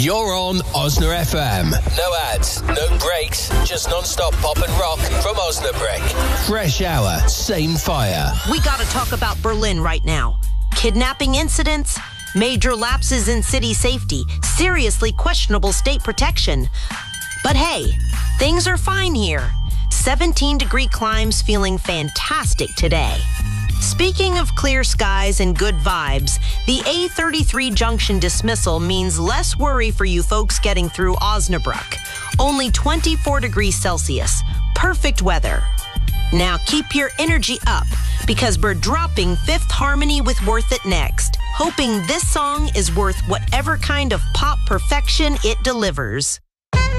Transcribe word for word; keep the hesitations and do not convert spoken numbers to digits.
You're on Osna F M. No ads, no breaks, just non-stop pop and rock from Osnabrück. Fresh hour, same fire. We gotta talk about Berlin right now. Kidnapping incidents, major lapses in city safety, seriously questionable state protection. But hey, things are fine here. seventeen degree climbs, feeling fantastic today. Speaking of clear skies and good vibes, the A thirty-three junction dismissal means less worry for you folks getting through Osnabrück. Only twenty-four degrees Celsius. Perfect weather. Now keep your energy up because we're dropping Fifth Harmony with Worth It next, hoping this song is worth whatever kind of pop perfection it delivers.